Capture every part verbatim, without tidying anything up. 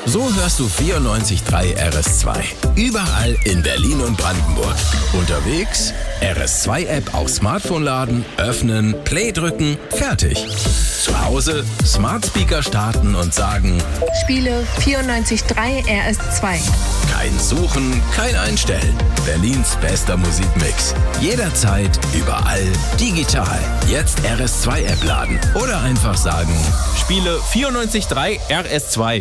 So hörst du vierundneunzig Komma drei R S zwei. Überall in Berlin und Brandenburg. Unterwegs R S zwei App auf Smartphone laden, öffnen, Play drücken, fertig. Zu Hause Smart Speaker starten und sagen: Spiele vierundneunzig Komma drei R S zwei. Kein Suchen, kein Einstellen. Berlins bester Musikmix. Jederzeit, überall, digital. Jetzt R S zwei App laden oder einfach sagen: Spiele vierundneunzig Komma drei R S zwei.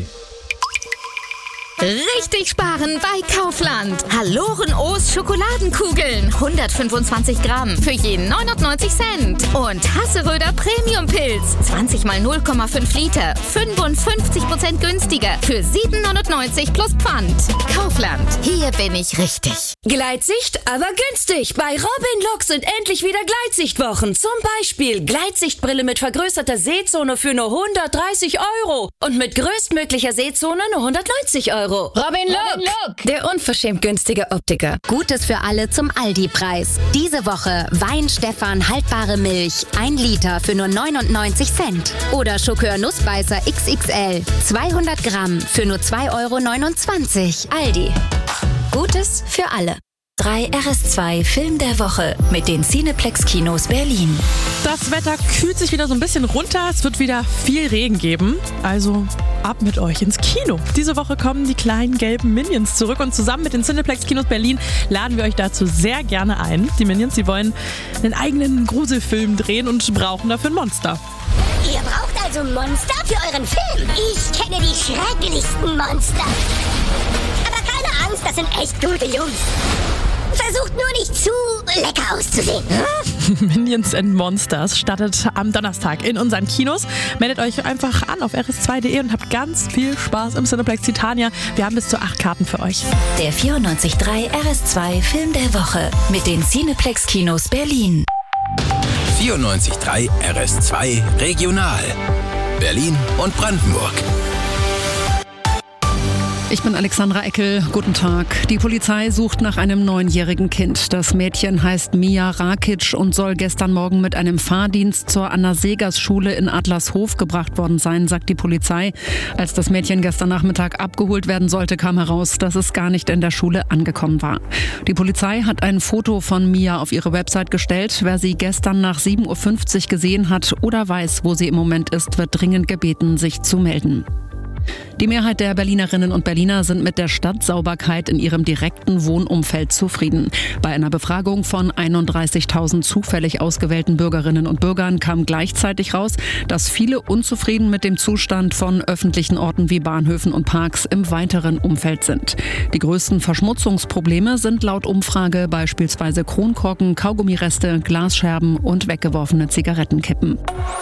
Richtig sparen bei Kaufland. Hallorenoos Schokoladenkugeln. hundertfünfundzwanzig Gramm für jeden neunundneunzig Cent. Und Hasseröder Premium-Pilz. zwanzig mal null Komma fünf Liter. fünfundfünfzig Prozent günstiger. Für sieben neunundneunzig plus Pfand. Kaufland. Hier bin ich richtig. Gleitsicht, aber günstig. Bei Robin Look sind endlich wieder Gleitsichtwochen. Zum Beispiel Gleitsichtbrille mit vergrößerter Sehzone für nur hundertdreißig Euro. Und mit größtmöglicher Sehzone nur hundertneunzig Euro. Robin Look, Look, der unverschämt günstige Optiker. Gutes für alle zum Aldi-Preis. Diese Woche Wein Stefan haltbare Milch, ein Liter für nur neunundneunzig Cent. Oder Schokör Nussbeißer X X L, zweihundert Gramm für nur zwei Euro neunundzwanzig. Aldi. Gutes für alle. drei R S zwei Film der Woche mit den Cineplex-Kinos Berlin. Das Wetter kühlt sich wieder so ein bisschen runter. Es wird wieder viel Regen geben. Also ab mit euch ins Kino. Diese Woche kommen die kleinen gelben Minions zurück und zusammen mit den Cineplex-Kinos Berlin laden wir euch dazu sehr gerne ein. Die Minions, die wollen einen eigenen Gruselfilm drehen und brauchen dafür ein Monster. Ihr braucht also Monster für euren Film? Ich kenne die schrecklichsten Monster. Aber keine Angst, das sind echt gute Jungs. Versucht nur nicht zu lecker auszusehen. Hm? Minions and Monsters startet am Donnerstag in unseren Kinos. Meldet euch einfach an auf r s zwei punkt d e und habt ganz viel Spaß im Cineplex Titania. Wir haben bis zu acht Karten für euch. Der vierundneunzig Komma drei R S zwei Film der Woche mit den Cineplex Kinos Berlin. vierundneunzig Komma drei R S zwei Regional. Berlin und Brandenburg. Ich bin Alexandra Eckel. Guten Tag. Die Polizei sucht nach einem neunjährigen Kind. Das Mädchen heißt Mia Rakic und soll gestern Morgen mit einem Fahrdienst zur Anna-Segers-Schule in Adlershof gebracht worden sein, sagt die Polizei. Als das Mädchen gestern Nachmittag abgeholt werden sollte, kam heraus, dass es gar nicht in der Schule angekommen war. Die Polizei hat ein Foto von Mia auf ihre Website gestellt. Wer sie gestern nach sieben Uhr fünfzig gesehen hat oder weiß, wo sie im Moment ist, wird dringend gebeten, sich zu melden. Die Mehrheit der Berlinerinnen und Berliner sind mit der Stadtsauberkeit in ihrem direkten Wohnumfeld zufrieden. Bei einer Befragung von einunddreißigtausend zufällig ausgewählten Bürgerinnen und Bürgern kam gleichzeitig raus, dass viele unzufrieden mit dem Zustand von öffentlichen Orten wie Bahnhöfen und Parks im weiteren Umfeld sind. Die größten Verschmutzungsprobleme sind laut Umfrage beispielsweise Kronkorken, Kaugummireste, Glasscherben und weggeworfene Zigarettenkippen.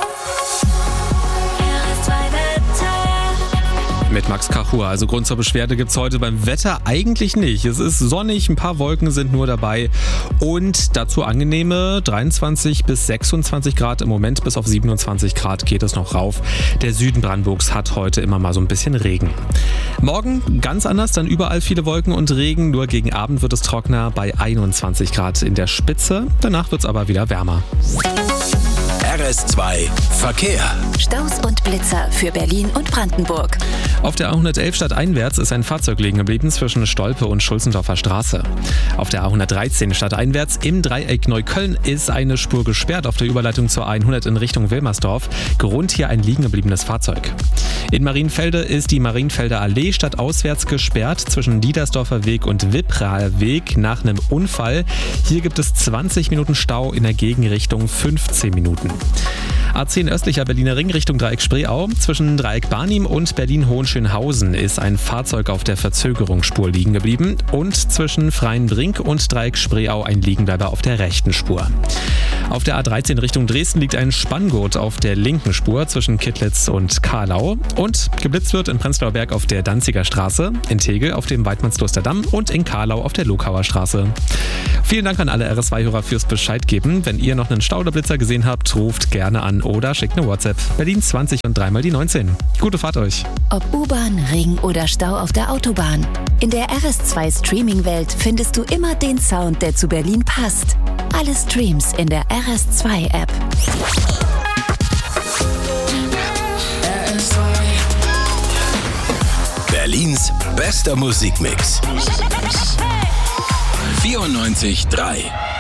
Mit Max Kachur. Also Grund zur Beschwerde gibt's heute beim Wetter eigentlich nicht. Es ist sonnig, ein paar Wolken sind nur dabei und dazu angenehme dreiundzwanzig bis sechsundzwanzig Grad. Im Moment bis auf siebenundzwanzig Grad geht es noch rauf. Der Süden Brandenburgs hat heute immer mal so ein bisschen Regen. Morgen ganz anders, dann überall viele Wolken und Regen. Nur gegen Abend wird es trockener bei einundzwanzig Grad in der Spitze. Danach wird's aber wieder wärmer. R S zwei Verkehr. Staus und Blitzer für Berlin und Brandenburg. Auf der A hundertelf stadteinwärts ist ein Fahrzeug liegen geblieben zwischen Stolpe und Schulzendorfer Straße. Auf der A hundertdreizehn stadteinwärts im Dreieck Neukölln ist eine Spur gesperrt auf der Überleitung zur A hundert in Richtung Wilmersdorf. Grund hier ein liegen gebliebenes Fahrzeug. In Marienfelde ist die Marienfelder Allee stadtauswärts gesperrt zwischen Diedersdorfer Weg und Wippraer Weg nach einem Unfall. Hier gibt es zwanzig Minuten Stau, in der Gegenrichtung fünfzehn Minuten. A zehn östlicher Berliner Ring Richtung Dreieck Spreeau. Zwischen Dreieck Barnim und Berlin-Hohenschönhausen ist ein Fahrzeug auf der Verzögerungsspur liegen geblieben und zwischen Freienbrink und Dreieck Spreeau ein Liegenbleiber auf der rechten Spur. Auf der A dreizehn Richtung Dresden liegt ein Spanngurt auf der linken Spur zwischen Kittlitz und Kahlau und geblitzt wird in Prenzlauer Berg auf der Danziger Straße, in Tegel auf dem Weidmannskloster Damm und in Kahlau auf der Lokauer Straße. Vielen Dank an alle R S zwei-Hörer fürs Bescheid geben. Wenn ihr noch einen Stau oder Blitzer gesehen habt, ruft gerne an oder schickt eine WhatsApp. Berlin zwanzig und dreimal die neunzehn. Gute Fahrt euch. Ob U-Bahn, Ring oder Stau auf der Autobahn. In der R S zwei Streaming-Welt findest du immer den Sound, der zu Berlin passt. Alle Streams in der R S zwei App. Berlins bester Musikmix. vierundneunzig Komma drei